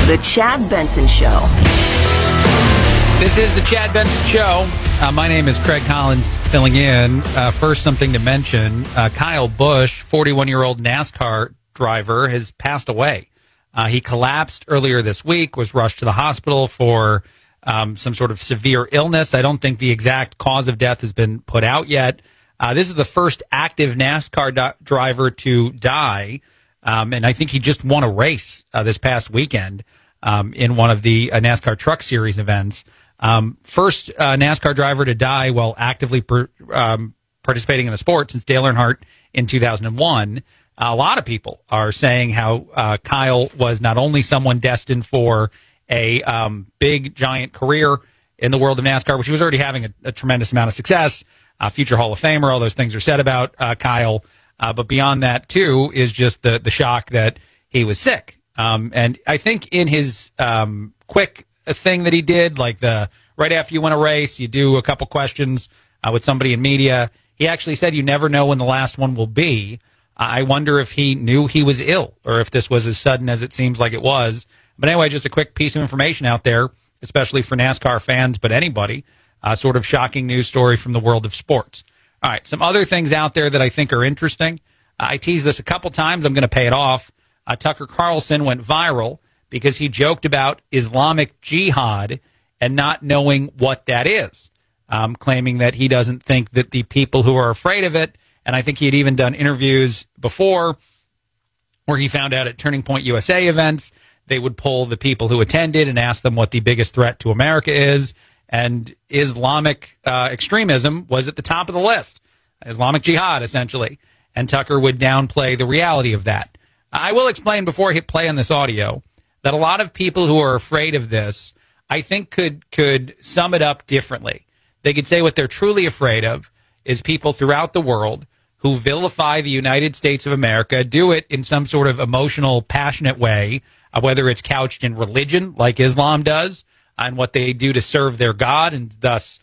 The Chad Benson Show. This is the Chad Benson Show. My name is Craig Collins, filling in. First, something to mention. Kyle Busch, 41-year-old NASCAR driver, has passed away. He collapsed earlier this week, was rushed to the hospital for some sort of severe illness. I don't think the exact cause of death has been put out yet. This is the first active NASCAR driver to die, and I think he just won a race this past weekend in one of the NASCAR Truck Series events. First NASCAR driver to die while actively participating in the sport since Dale Earnhardt in 2001. A lot of people are saying how Kyle was not only someone destined for a big, giant career in the world of NASCAR, which he was already having a tremendous amount of success, future Hall of Famer, all those things are said about Kyle. But beyond that, too, is just the shock that he was sick. And I think in his quick thing that he did, like right after you win a race, you do a couple questions with somebody in media. He actually said you never know when the last one will be. I wonder if he knew he was ill or if this was as sudden as it seems like it was. But anyway, just a quick piece of information out there, especially for NASCAR fans, but anybody. Sort of shocking news story from the world of sports. All right, some other things out there that I think are interesting. I teased this a couple times. I'm going to pay it off. Tucker Carlson went viral because he joked about Islamic Jihad and not knowing what that is, claiming that he doesn't think that the people who are afraid of it, and I think he had even done interviews before where he found out at Turning Point USA events, they would poll the people who attended and ask them what the biggest threat to America is. And Islamic extremism was at the top of the list. Islamic Jihad, essentially. And Tucker would downplay the reality of that. I will explain before I hit play on this audio that a lot of people who are afraid of this, I think could sum it up differently. They could say what they're truly afraid of is people throughout the world who vilify the United States of America, do it in some sort of emotional, passionate way, whether it's couched in religion, like Islam does, and what they do to serve their God, and thus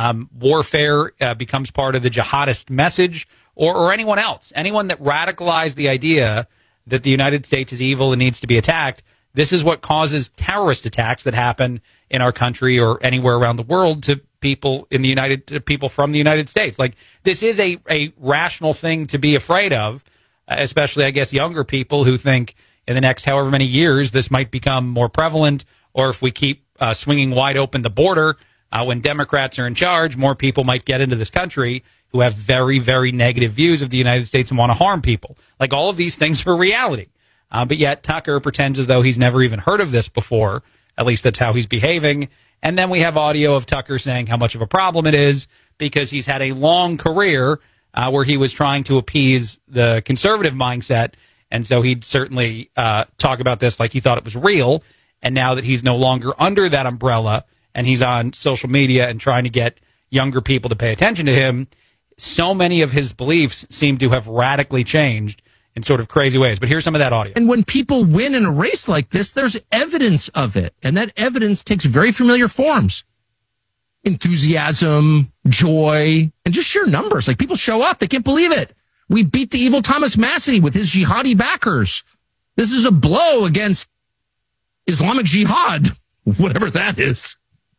warfare becomes part of the jihadist message, or anyone else. Anyone that radicalized the idea that the United States is evil and needs to be attacked, this is what causes terrorist attacks that happen in our country or anywhere around the world to people people from the United States. Like, this is a rational thing to be afraid of, especially, I guess, younger people who think in the next however many years this might become more prevalent, or if we keep swinging wide open the border when Democrats are in charge, more people might get into this country who have very, very negative views of the United States and want to harm people. Like, all of these things are reality. But yet Tucker pretends as though he's never even heard of this before. At least that's how he's behaving. And then we have audio of Tucker saying how much of a problem it is because he's had a long career where he was trying to appease the conservative mindset. And so he'd certainly talk about this like he thought it was real. And now that he's no longer under that umbrella and he's on social media and trying to get younger people to pay attention to him, so many of his beliefs seem to have radically changed in sort of crazy ways. But here's some of that audio. And when people win in a race like this, there's evidence of it. And that evidence takes very familiar forms. Enthusiasm, joy, and just sheer numbers. Like, people show up. They can't believe it. We beat the evil Thomas Massey with his jihadi backers. This is a blow against Islamic Jihad, whatever that is.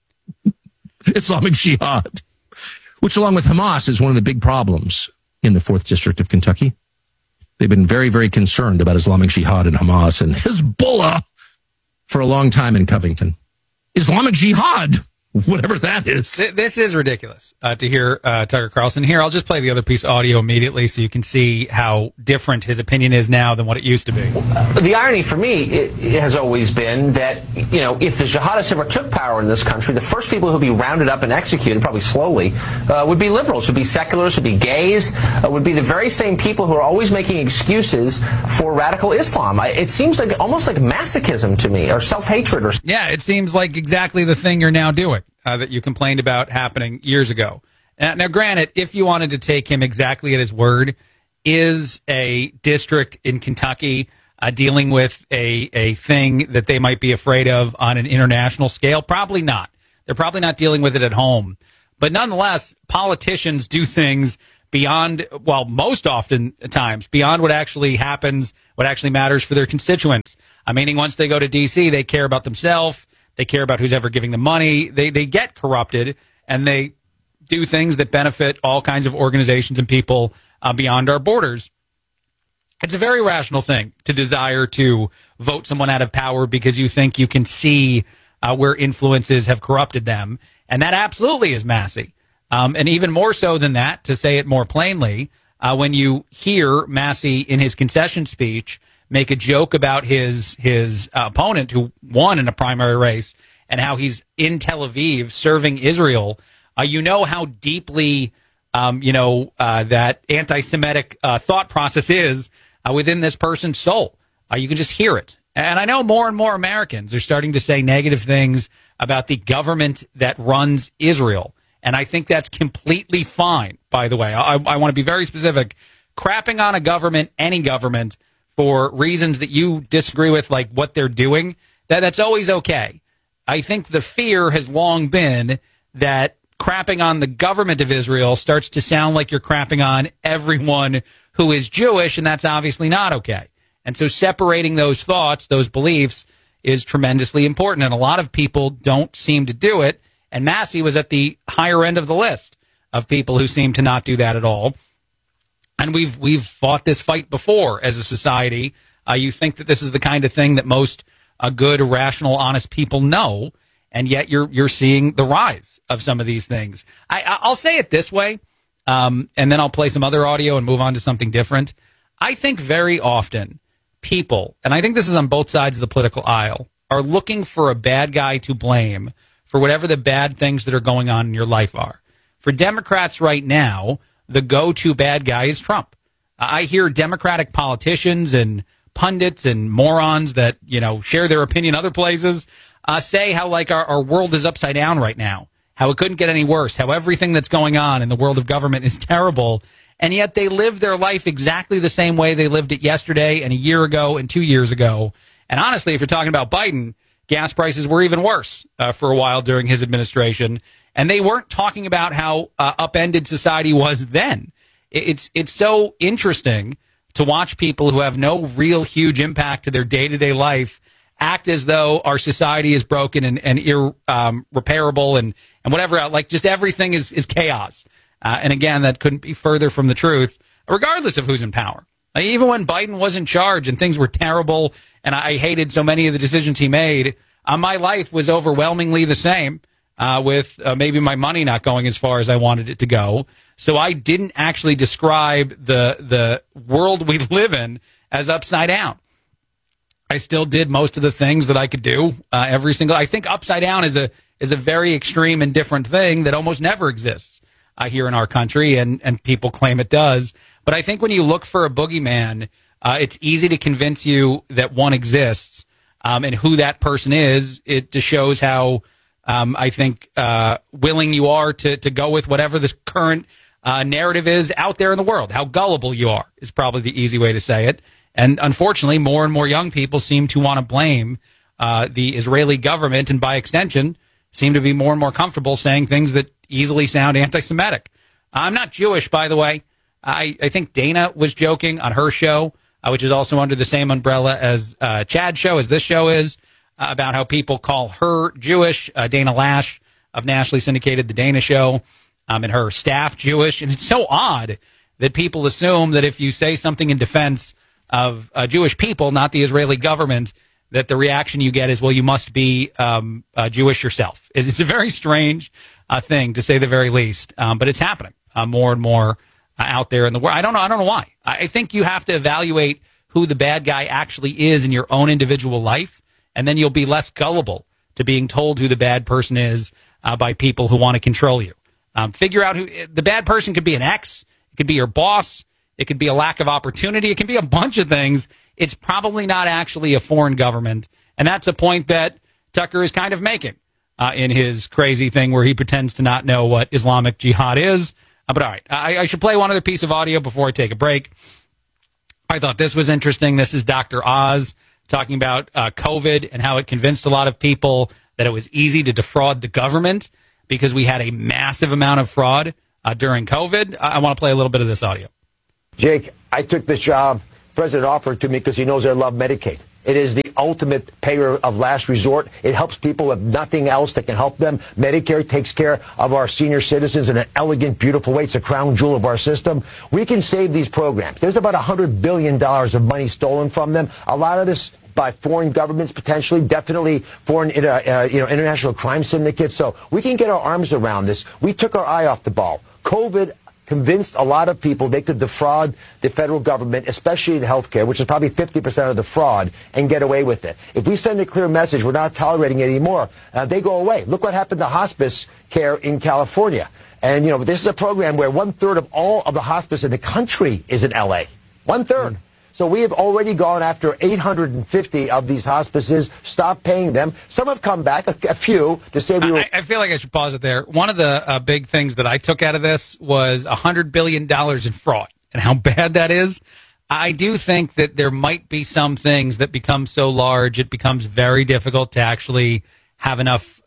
Islamic Jihad, which along with Hamas is one of the big problems in the 4th District of Kentucky. They've been very, very concerned about Islamic Jihad and Hamas and Hezbollah for a long time in Covington. Islamic Jihad, whatever that is. This is ridiculous to hear Tucker Carlson. Here, I'll just play the other piece of audio immediately so you can see how different his opinion is now than what it used to be. The irony for me it has always been that, you know, if the jihadists ever took power in this country, the first people who would be rounded up and executed, probably slowly, would be liberals, would be secularists, would be gays, would be the very same people who are always making excuses for radical Islam. It seems like almost like masochism to me, or self-hatred. Yeah, it seems like exactly the thing you're now doing. That you complained about happening years ago. Now, granted, if you wanted to take him exactly at his word, is a district in Kentucky dealing with a thing that they might be afraid of on an international scale? Probably not. They're probably not dealing with it at home. But nonetheless, politicians do things beyond, well, most often times, beyond what actually happens, what actually matters for their constituents. Meaning once they go to D.C., they care about themselves. They care about who's ever giving them money. They get corrupted, and they do things that benefit all kinds of organizations and people beyond our borders. It's a very rational thing to desire to vote someone out of power because you think you can see where influences have corrupted them. And that absolutely is Massey. And even more so than that, to say it more plainly, when you hear Massey in his concession speech make a joke about his opponent who won in a primary race and how he's in Tel Aviv serving Israel, you know how deeply, that anti-Semitic thought process is within this person's soul. You can just hear it. And I know more and more Americans are starting to say negative things about the government that runs Israel. And I think that's completely fine, by the way. I want to be very specific. Crapping on a government, any government, for reasons that you disagree with, like what they're doing, that's always okay. I think the fear has long been that crapping on the government of Israel starts to sound like you're crapping on everyone who is Jewish, and that's obviously not okay. And so separating those thoughts, those beliefs, is tremendously important. And a lot of people don't seem to do it. And Massey was at the higher end of the list of people who seem to not do that at all. And we've fought this fight before as a society. You think that this is the kind of thing that most good, rational, honest people know, and yet you're seeing the rise of some of these things. I'll say it this way, and then I'll play some other audio and move on to something different. I think very often people, and I think this is on both sides of the political aisle, are looking for a bad guy to blame for whatever the bad things that are going on in your life are. For Democrats right now, the go-to bad guy is Trump. I hear Democratic politicians and pundits and morons that, share their opinion other places, say how like our world is upside down right now, how it couldn't get any worse, how everything that's going on in the world of government is terrible. And yet they live their life exactly the same way they lived it yesterday and a year ago and 2 years ago. And honestly, if you're talking about Biden, gas prices were even worse for a while during his administration. And they weren't talking about how upended society was then. It's so interesting to watch people who have no real huge impact to their day-to-day life act as though our society is broken and irreparable and whatever. Like just everything is chaos. And again, that couldn't be further from the truth, regardless of who's in power. Even when Biden was in charge and things were terrible and I hated so many of the decisions he made, my life was overwhelmingly the same, with maybe my money not going as far as I wanted it to go. So I didn't actually describe the world we live in as upside down. I still did most of the things that I could do I think upside down is a very extreme and different thing that almost never exists here in our country, and people claim it does. But I think when you look for a boogeyman, it's easy to convince you that one exists, and who that person is. It just shows how I think willing you are to go with whatever the current narrative is out there in the world. How gullible you are is probably the easy way to say it. And unfortunately, more and more young people seem to want to blame the Israeli government, and by extension, seem to be more and more comfortable saying things that easily sound anti-Semitic. I'm not Jewish, by the way. I think Dana was joking on her show, which is also under the same umbrella as Chad's show, as this show is, about how people call her Jewish. Dana Lash of nationally syndicated The Dana Show, and her staff Jewish. And it's so odd that people assume that if you say something in defense of Jewish people, not the Israeli government, that the reaction you get is, well, you must be Jewish yourself. It's a very strange thing, to say the very least, but it's happening more and more out there in the world. I don't know why. I think you have to evaluate who the bad guy actually is in your own individual life, and then you'll be less gullible to being told who the bad person is by people who want to control you. Figure out who the bad person could be. An ex, it could be your boss, it could be a lack of opportunity, it can be a bunch of things. It's probably not actually a foreign government, and that's a point that Tucker is kind of making in his crazy thing where he pretends to not know what Islamic Jihad is. But all right, I should play one other piece of audio before I take a break. I thought this was interesting. This is Dr. Oz talking about COVID and how it convinced a lot of people that it was easy to defraud the government because we had a massive amount of fraud during COVID. I want to play a little bit of this audio. Jake, I took this job. President offered it to me because he knows I love Medicaid. It is the ultimate payer of last resort. It helps people with nothing else that can help them. Medicare takes care of our senior citizens in an elegant, beautiful way. It's a crown jewel of our system. We can save these programs. There's about $100 billion of money stolen from them. A lot of this by foreign governments, potentially, definitely foreign, international crime syndicates. So we can get our arms around this. We took our eye off the ball. COVID convinced a lot of people they could defraud the federal government, especially in healthcare, which is probably 50% of the fraud, and get away with it. If we send a clear message, we're not tolerating it anymore, they go away. Look what happened to hospice care in California. And, this is a program where 1/3 of all of the hospice in the country is in L.A. 1/3. So we have already gone after 850 of these hospices, stopped paying them. Some have come back, a few, to say we were... I feel like I should pause it there. One of the big things that I took out of this was $100 billion in fraud and how bad that is. I do think that there might be some things that become so large, it becomes very difficult to actually have enough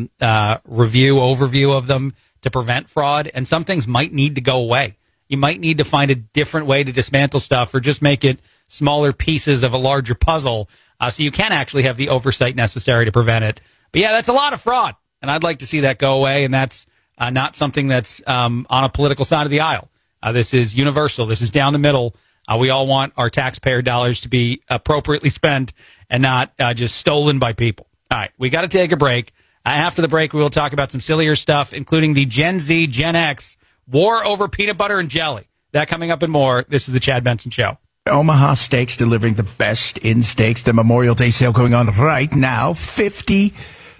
overview of them to prevent fraud. And some things might need to go away. You might need to find a different way to dismantle stuff or just make it smaller pieces of a larger puzzle so you can actually have the oversight necessary to prevent it. But yeah, that's a lot of fraud, and I'd like to see that go away, and that's not something that's on a political side of the aisle. This is universal. This is down the middle. We all want our taxpayer dollars to be appropriately spent and not just stolen by people. All right, we got to take a break. After the break, we will talk about some sillier stuff, including the Gen Z, Gen X war over peanut butter and jelly. That coming up and more. This is the Chad Benson Show. Omaha Steaks delivering the best in steaks. The Memorial Day sale going on right now. 50%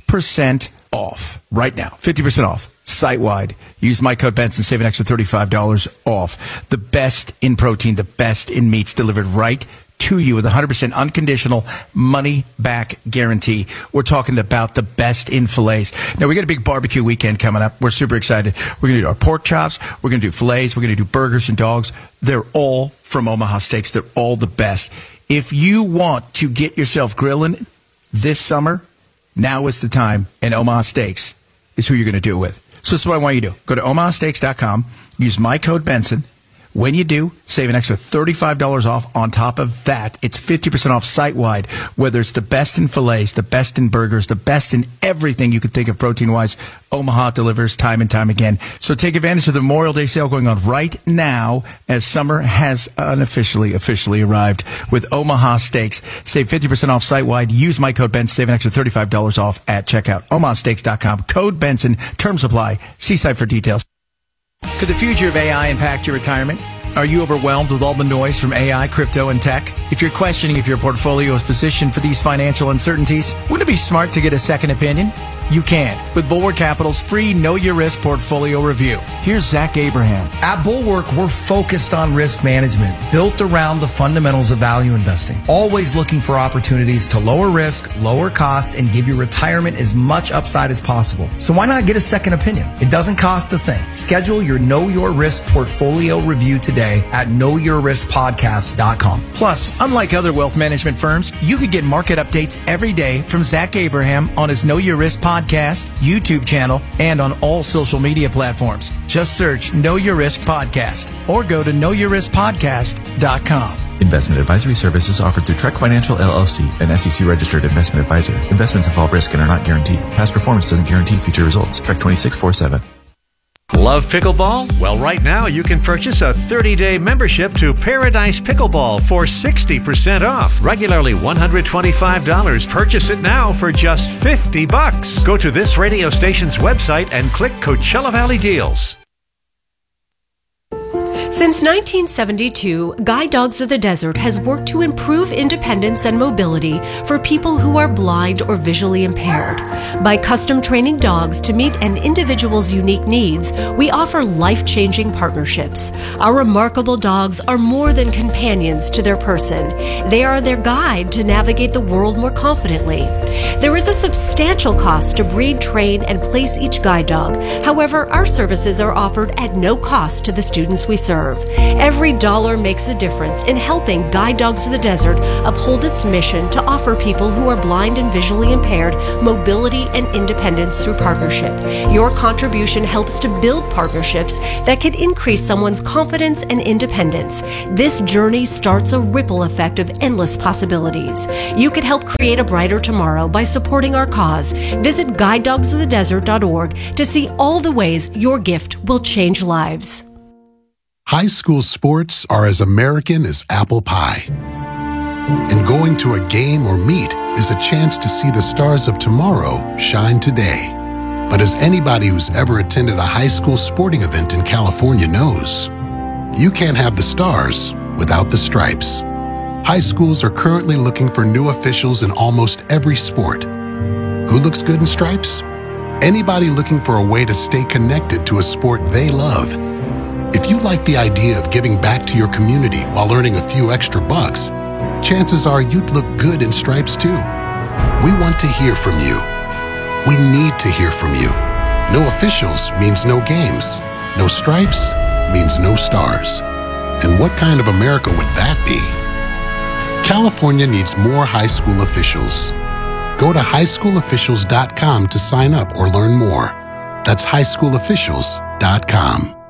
off. Right now. 50% off. Site-wide. Use my code Benson. Save an extra $35 off. The best in protein. The best in meats delivered right to you with 100% unconditional money-back guarantee. We're talking about the best in fillets. Now, we got a big barbecue weekend coming up. We're super excited. We're going to do our pork chops. We're going to do fillets. We're going to do burgers and dogs. They're all from Omaha Steaks. They're all the best. If you want to get yourself grilling this summer, now is the time, and Omaha Steaks is who you're going to do it with. So this is what I want you to do. Go to omahasteaks.com. Use my code Benson. When you do, save an extra $35 off. On top of that, it's 50% off site-wide, whether it's the best in fillets, the best in burgers, the best in everything you could think of protein-wise. Omaha delivers time and time again. So take advantage of the Memorial Day sale going on right now as summer has officially arrived with Omaha Steaks. Save 50% off site-wide. Use my code Benson. Save an extra $35 off at checkout. omahasteaks.com. Code Benson. Terms apply. See site for details. Could the future of AI impact your retirement? Are you overwhelmed with all the noise from AI, crypto, and tech? If you're questioning if your portfolio is positioned for these financial uncertainties, wouldn't it be smart to get a second opinion? You can with Bulwark Capital's free Know Your Risk portfolio review. Here's Zach Abraham. At Bulwark, we're focused on risk management, built around the fundamentals of value investing. Always looking for opportunities to lower risk, lower cost, and give your retirement as much upside as possible. So why not get a second opinion? It doesn't cost a thing. Schedule your Know Your Risk portfolio review today at knowyourriskpodcast.com. Plus, unlike other wealth management firms, you could get market updates every day from Zach Abraham on his Know Your Risk podcast, YouTube channel, and on all social media platforms. Just search Know Your Risk Podcast or go to knowyourriskpodcast.com. Investment advisory services offered through Trek Financial LLC, an SEC-registered investment advisor. Investments involve risk and are not guaranteed. Past performance doesn't guarantee future results. Trek 2647. Love pickleball? Well, right now you can purchase a 30-day membership to Paradise Pickleball for 60% off. Regularly $125. Purchase it now for just $50. Go to this radio station's website and click Coachella Valley Deals. Since 1972, Guide Dogs of the Desert has worked to improve independence and mobility for people who are blind or visually impaired. By custom training dogs to meet an individual's unique needs, we offer life-changing partnerships. Our remarkable dogs are more than companions to their person. They are their guide to navigate the world more confidently. There is a substantial cost to breed, train, and place each guide dog. However, our services are offered at no cost to the students we serve. deserve. Every dollar makes a difference in helping Guide Dogs of the Desert uphold its mission to offer people who are blind and visually impaired mobility and independence through partnership. Your contribution helps to build partnerships that can increase someone's confidence and independence. This journey starts a ripple effect of endless possibilities. You could help create a brighter tomorrow by supporting our cause. Visit guidedogsofthedesert.org to see all the ways your gift will change lives. High school sports are as American as apple pie. And going to a game or meet is a chance to see the stars of tomorrow shine today. But as anybody who's ever attended a high school sporting event in California knows, you can't have the stars without the stripes. High schools are currently looking for new officials in almost every sport. Who looks good in stripes? Anybody looking for a way to stay connected to a sport they love. If you like the idea of giving back to your community while earning a few extra bucks, chances are you'd look good in stripes too. We want to hear from you. We need to hear from you. No officials means no games. No stripes means no stars. And what kind of America would that be? California needs more high school officials. Go to highschoolofficials.com to sign up or learn more. That's highschoolofficials.com.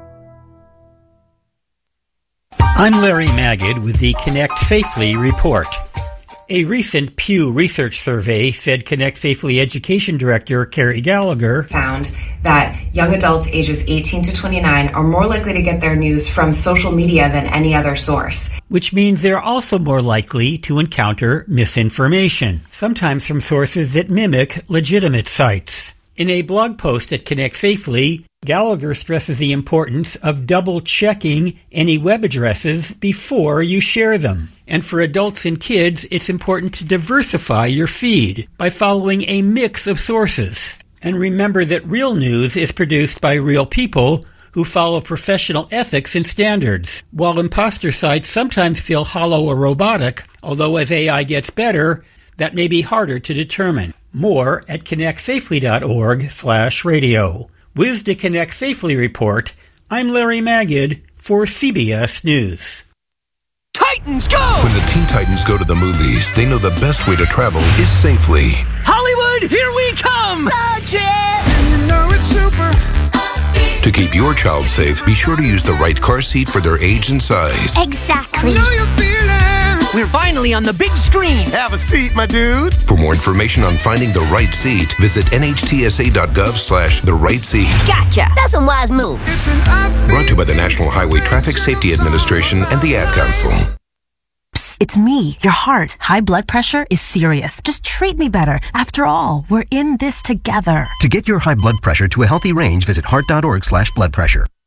I'm Larry Magid with the Connect Safely report. A recent Pew Research survey said Connect Safely Education Director Carrie Gallagher found that young adults ages 18 to 29 are more likely to get their news from social media than any other source. Which means they're also more likely to encounter misinformation, sometimes from sources that mimic legitimate sites. In a blog post at Connect Safely, Gallagher stresses the importance of double-checking any web addresses before you share them. And for adults and kids, it's important to diversify your feed by following a mix of sources. And remember that real news is produced by real people who follow professional ethics and standards. While imposter sites sometimes feel hollow or robotic, although as AI gets better, that may be harder to determine. More at connectsafely.org/radio. With the Connect Safely report, I'm Larry Magid for CBS News. Titans go! When the Teen Titans go to the movies, they know the best way to travel is safely. Hollywood, here we come! And you know it's super. To keep your child safe, be sure to use the right car seat for their age and size. Exactly. I know you're feeling. We're finally on the big screen. Have a seat, my dude. For more information on finding the right seat, visit nhtsa.gov/the-right-seat. Gotcha. That's a wise move. Brought to you by the National Highway Traffic Safety Administration and the Ad Council. Psst, it's me, your heart. High blood pressure is serious. Just treat me better. After all, we're in this together. To get your high blood pressure to a healthy range, visit heart.org/blood pressure.